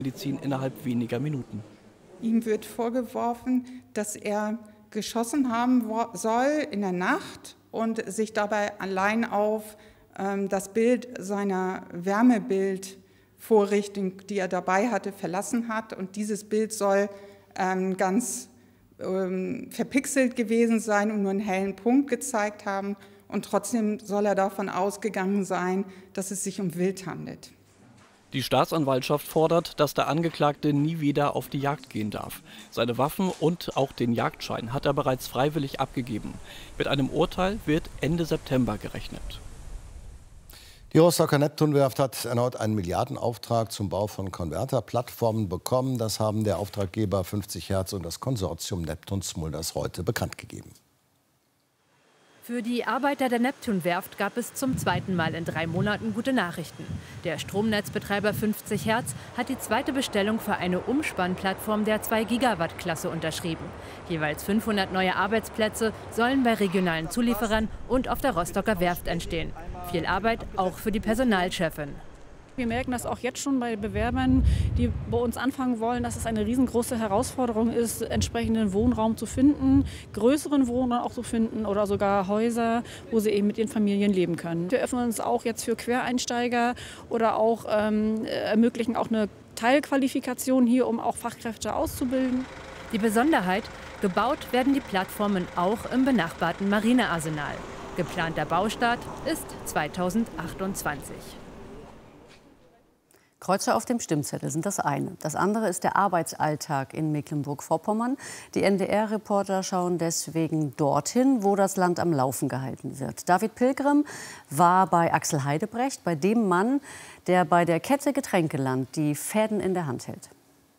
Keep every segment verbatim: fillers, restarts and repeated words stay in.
Medizin innerhalb weniger Minuten. Ihm wird vorgeworfen, dass er geschossen haben soll in der Nacht und sich dabei allein auf ähm, das Bild seiner Wärmebildvorrichtung, die er dabei hatte, verlassen hat. Und dieses Bild soll ähm, ganz ähm, verpixelt gewesen sein und nur einen hellen Punkt gezeigt haben. Und trotzdem soll er davon ausgegangen sein, dass es sich um Wild handelt. Die Staatsanwaltschaft fordert, dass der Angeklagte nie wieder auf die Jagd gehen darf. Seine Waffen und auch den Jagdschein hat er bereits freiwillig abgegeben. Mit einem Urteil wird Ende September gerechnet. Die Rostocker Neptunwerft hat erneut einen Milliardenauftrag zum Bau von Konverterplattformen bekommen. Das haben der Auftraggeber fünfzig Hertz und das Konsortium Neptun Smulders heute bekannt gegeben. Für die Arbeiter der Neptunwerft gab es zum zweiten Mal in drei Monaten gute Nachrichten. Der Stromnetzbetreiber fünfzig Hertz hat die zweite Bestellung für eine Umspannplattform der zwei Gigawatt Klasse unterschrieben. Jeweils fünfhundert neue Arbeitsplätze sollen bei regionalen Zulieferern und auf der Rostocker Werft entstehen. Viel Arbeit auch für die Personalchefin. Wir merken das auch jetzt schon bei Bewerbern, die bei uns anfangen wollen, dass es eine riesengroße Herausforderung ist, entsprechenden Wohnraum zu finden, größeren Wohnraum auch zu finden oder sogar Häuser, wo sie eben mit ihren Familien leben können. Wir öffnen uns auch jetzt für Quereinsteiger oder auch ähm, ermöglichen auch eine Teilqualifikation hier, um auch Fachkräfte auszubilden. Die Besonderheit: gebaut werden die Plattformen auch im benachbarten Marinearsenal. Geplanter Baustart ist zweitausendachtundzwanzig. Kreuze auf dem Stimmzettel sind das eine. Das andere ist der Arbeitsalltag in Mecklenburg-Vorpommern. Die N D R-Reporter schauen deswegen dorthin, wo das Land am Laufen gehalten wird. David Pilgrim war bei Axel Heidebrecht, bei dem Mann, der bei der Kette Getränkeland die Fäden in der Hand hält.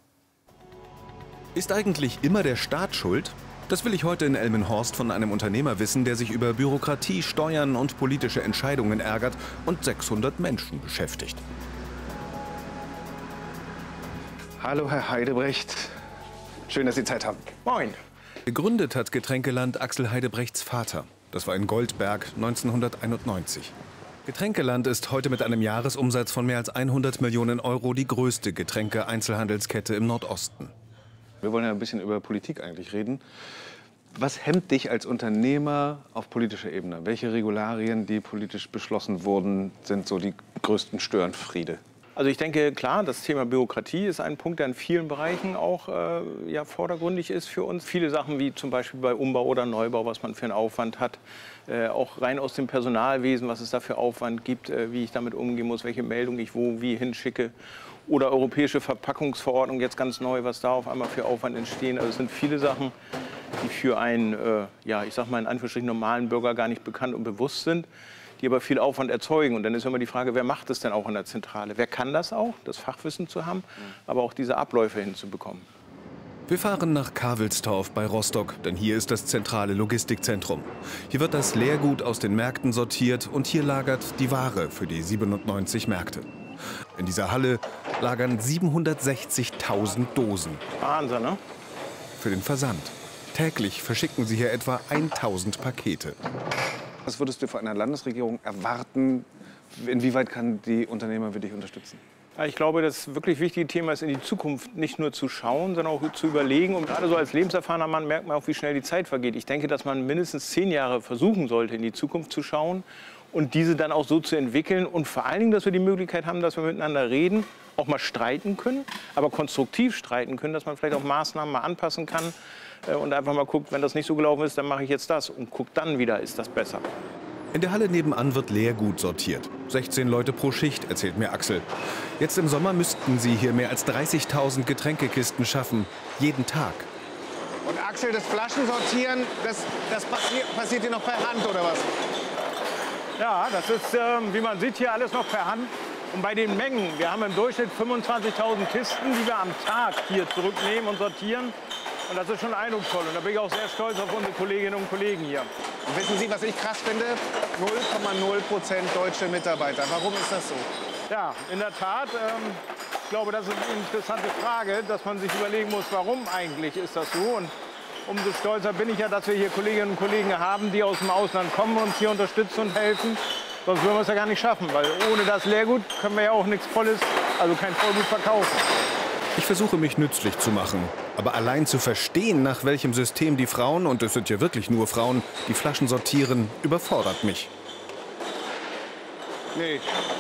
Ist eigentlich immer der Staat schuld? Das will ich heute in Elmenhorst von einem Unternehmer wissen, der sich über Bürokratie, Steuern und politische Entscheidungen ärgert und sechshundert Menschen beschäftigt. Hallo, Herr Heidebrecht. Schön, dass Sie Zeit haben. Moin. Gegründet hat Getränkeland Axel Heidebrechts Vater. Das war in Goldberg neunzehnhunderteinundneunzig. Getränkeland ist heute mit einem Jahresumsatz von mehr als hundert Millionen Euro die größte Getränke-Einzelhandelskette im Nordosten. Wir wollen ja ein bisschen über Politik eigentlich reden. Was hemmt dich als Unternehmer auf politischer Ebene? Welche Regularien, die politisch beschlossen wurden, sind so die größten Störenfriede? Also ich denke, klar, das Thema Bürokratie ist ein Punkt, der in vielen Bereichen auch äh, ja, vordergründig ist für uns. Viele Sachen wie zum Beispiel bei Umbau oder Neubau, was man für einen Aufwand hat, äh, auch rein aus dem Personalwesen, was es da für Aufwand gibt, äh, wie ich damit umgehen muss, welche Meldung ich wo wie hinschicke. Oder europäische Verpackungsverordnung, jetzt ganz neu, was da auf einmal für Aufwand entstehen. Also es sind viele Sachen, die für einen, äh, ja, ich sag mal in Anführungsstrichen normalen Bürger gar nicht bekannt und bewusst sind, die aber viel Aufwand erzeugen. Und dann ist immer die Frage, wer macht es denn auch in der Zentrale? Wer kann das auch, das Fachwissen zu haben, aber auch diese Abläufe hinzubekommen? Wir fahren nach Kavelstorf bei Rostock, denn hier ist das zentrale Logistikzentrum. Hier wird das Leergut aus den Märkten sortiert und hier lagert die Ware für die siebenundneunzig Märkte. In dieser Halle lagern siebenhundertsechzigtausend Dosen. Wahnsinn, ne? Für den Versand. Täglich verschicken sie hier etwa tausend Pakete. Was würdest du von einer Landesregierung erwarten? Inwieweit kann die Unternehmer wirklich unterstützen? Ja, ich glaube, das wirklich wichtige Thema ist, in die Zukunft nicht nur zu schauen, sondern auch zu überlegen. Und gerade so als lebenserfahrener Mann merkt man auch, wie schnell die Zeit vergeht. Ich denke, dass man mindestens zehn Jahre versuchen sollte, in die Zukunft zu schauen und diese dann auch so zu entwickeln. Und vor allen Dingen, dass wir die Möglichkeit haben, dass wir miteinander reden, auch mal streiten können, aber konstruktiv streiten können, dass man vielleicht auch Maßnahmen mal anpassen kann. Und einfach mal guckt, wenn das nicht so gelaufen ist, dann mache ich jetzt das. Und guckt dann wieder, ist das besser. In der Halle nebenan wird Leergut sortiert. sechzehn Leute pro Schicht, erzählt mir Axel. Jetzt im Sommer müssten sie hier mehr als dreißigtausend Getränkekisten schaffen. Jeden Tag. Und Axel, das Flaschensortieren, das, das passiert, passiert hier noch per Hand, oder was? Ja, das ist, äh, wie man sieht, hier alles noch per Hand. Und bei den Mengen, wir haben im Durchschnitt fünfundzwanzigtausend Kisten, die wir am Tag hier zurücknehmen und sortieren. Und das ist schon eindrucksvoll. Und da bin ich auch sehr stolz auf unsere Kolleginnen und Kollegen hier. Und wissen Sie, was ich krass finde? null Komma null Prozent deutsche Mitarbeiter. Warum ist das so? Ja, in der Tat. Ähm, ich glaube, das ist eine interessante Frage, dass man sich überlegen muss, warum eigentlich ist das so. Und umso stolzer bin ich ja, dass wir hier Kolleginnen und Kollegen haben, die aus dem Ausland kommen und uns hier unterstützen und helfen. Sonst würden wir es ja gar nicht schaffen, weil ohne das Leergut können wir ja auch nichts Volles, also kein Vollgut verkaufen. Ich versuche mich nützlich zu machen. Aber allein zu verstehen, nach welchem System die Frauen, und es sind ja wirklich nur Frauen, die Flaschen sortieren, überfordert mich. Nee.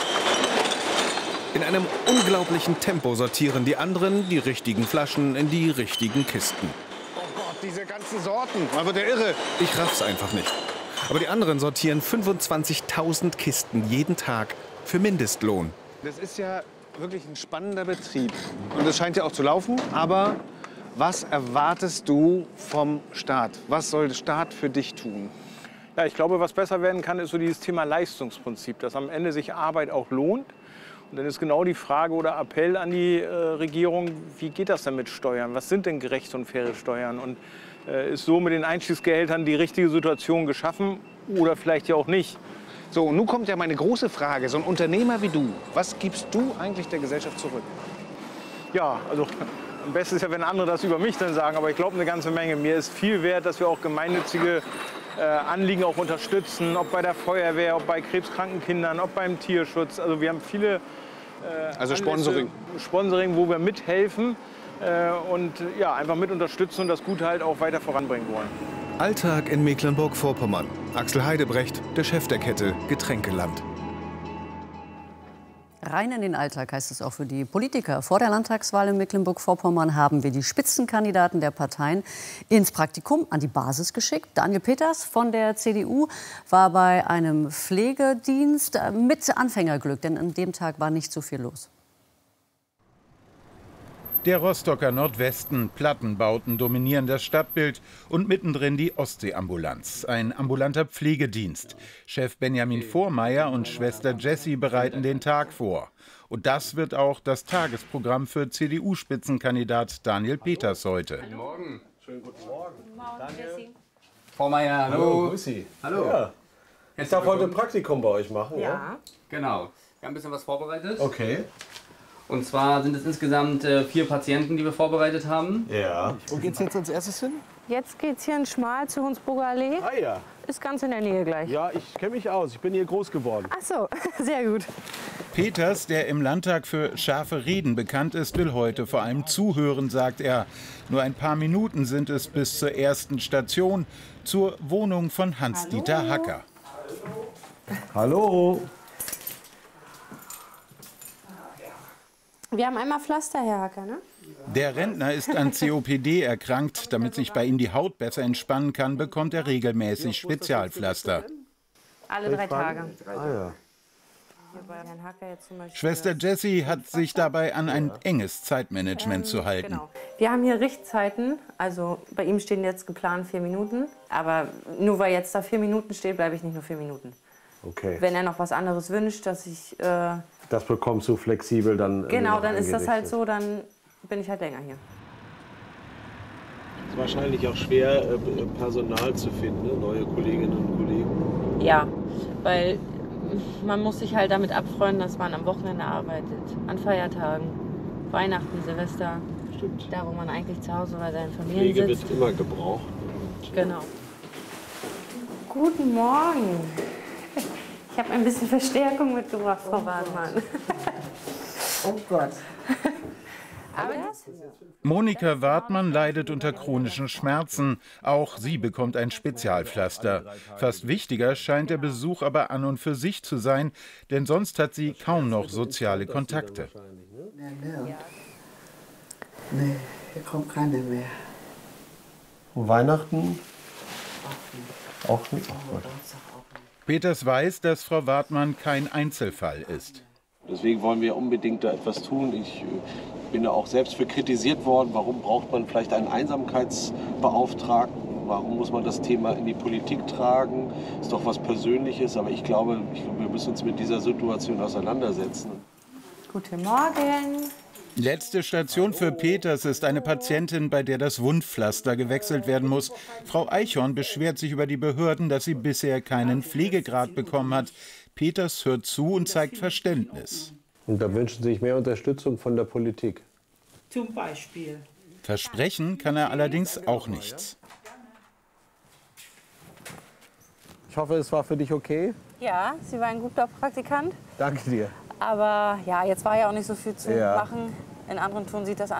In einem unglaublichen Tempo sortieren die anderen die richtigen Flaschen in die richtigen Kisten. Oh Gott, diese ganzen Sorten. Man wird ja irre. Ich raff's einfach nicht. Aber die anderen sortieren fünfundzwanzigtausend Kisten jeden Tag für Mindestlohn. Das ist ja wirklich ein spannender Betrieb. Und es scheint ja auch zu laufen. Aber was erwartest du vom Staat? Was soll der Staat für dich tun? Ja, ich glaube, was besser werden kann, ist so dieses Thema Leistungsprinzip, dass am Ende sich Arbeit auch lohnt. Und dann ist genau die Frage oder Appell an die äh, Regierung, wie geht das denn mit Steuern? Was sind denn gerechte und faire Steuern? Und äh, ist so mit den Einstiegsgehältern die richtige Situation geschaffen oder vielleicht ja auch nicht? So, und nun kommt ja meine große Frage. So ein Unternehmer wie du, was gibst du eigentlich der Gesellschaft zurück? Ja, also am besten ist ja, wenn andere das über mich dann sagen, aber ich glaube eine ganze Menge. Mir ist viel wert, dass wir auch gemeinnützige äh, Anliegen auch unterstützen, ob bei der Feuerwehr, ob bei krebskranken Kindern, ob beim Tierschutz. Also wir haben viele äh, Also Sponsoring. Anlässe, Sponsoring, wo wir mithelfen äh, und ja, einfach mit unterstützen und das Gute halt auch weiter voranbringen wollen. Alltag in Mecklenburg-Vorpommern. Axel Heidebrecht, der Chef der Kette Getränkeland. Rein in den Alltag heißt es auch für die Politiker. Vor der Landtagswahl in Mecklenburg-Vorpommern haben wir die Spitzenkandidaten der Parteien ins Praktikum an die Basis geschickt. Daniel Peters von der C D U war bei einem Pflegedienst mit Anfängerglück, denn an dem Tag war nicht so viel los. Der Rostocker Nordwesten, Plattenbauten dominieren das Stadtbild und mittendrin die Ostseeambulanz, ein ambulanter Pflegedienst. Chef Benjamin Vormeier und Schwester Jessie bereiten den Tag vor. Und das wird auch das Tagesprogramm für C D U-Spitzenkandidat Daniel Peters heute. Guten Morgen. Schönen guten Morgen. Guten Morgen, Jessie. Vormeier, hallo. Hallo, grüß Sie. Hallo. Ja. Ich darf heute ein Praktikum bei euch machen, ja? Ja. Genau. Wir haben ein bisschen was vorbereitet. Okay. Und zwar sind es insgesamt äh, vier Patienten, die wir vorbereitet haben. Ja. Wo geht's jetzt als erstes hin? Jetzt geht's hier in Schmal zur Hunsburger Allee. Ah ja. Ist ganz in der Nähe gleich. Ja, ich kenne mich aus. Ich bin hier groß geworden. Ach so, sehr gut. Peters, der im Landtag für scharfe Reden bekannt ist, will heute vor allem zuhören, sagt er. Nur ein paar Minuten sind es bis zur ersten Station, zur Wohnung von Hans-Dieter Hacker. Hallo. Wir haben einmal Pflaster, Herr Hacker, ne? Der Rentner ist an C O P D erkrankt. Damit sich bei ihm die Haut besser entspannen kann, bekommt er regelmäßig Spezialpflaster. Alle drei Tage. Ah ja. Schwester Jessie hat sich dabei an ein enges Zeitmanagement ähm, zu halten. Genau. Wir haben hier Richtzeiten, also bei ihm stehen jetzt geplant vier Minuten. Aber nur weil jetzt da vier Minuten steht, bleibe ich nicht nur vier Minuten. Okay. Wenn er noch was anderes wünscht, dass ich... Äh, das bekommst du flexibel dann... Genau, dann ist das halt so, dann bin ich halt länger hier. Es ist wahrscheinlich auch schwer, Personal zu finden, ne? Neue Kolleginnen und Kollegen. Ja, weil man muss sich halt damit abfreunden, dass man am Wochenende arbeitet, an Feiertagen, Weihnachten, Silvester. Stimmt. Da, wo man eigentlich zu Hause bei seinen Familien Pflege sitzt. wird immer gebraucht. Genau. Guten Morgen. Ich habe ein bisschen Verstärkung mitgebracht, Frau Wartmann. Oh Gott. Aber das? Monika Wartmann leidet unter chronischen Schmerzen. Auch sie bekommt ein Spezialpflaster. Fast wichtiger scheint der Besuch aber an und für sich zu sein, denn sonst hat sie kaum noch soziale Kontakte. Nee, hier kommt keine mehr. Und Weihnachten? Auch nicht. Oh Gott. Peters weiß, dass Frau Wartmann kein Einzelfall ist. Deswegen wollen wir unbedingt da etwas tun. Ich bin da auch selbst für kritisiert worden. Warum braucht man vielleicht einen Einsamkeitsbeauftragten? Warum muss man das Thema in die Politik tragen? Ist doch was Persönliches. Aber ich glaube, ich glaube, wir müssen uns mit dieser Situation auseinandersetzen. Guten Morgen. Letzte Station für Peters ist eine Patientin, bei der das Wundpflaster gewechselt werden muss. Frau Eichhorn beschwert sich über die Behörden, dass sie bisher keinen Pflegegrad bekommen hat. Peters hört zu und zeigt Verständnis. Und da wünschen Sie sich mehr Unterstützung von der Politik? Zum Beispiel. Versprechen kann er allerdings auch nichts. Ich hoffe, es war für dich okay? Ja, Sie war ein guter Praktikant. Danke dir. Aber ja, jetzt war ja auch nicht so viel zu ja. machen. In anderen Touren sieht das anders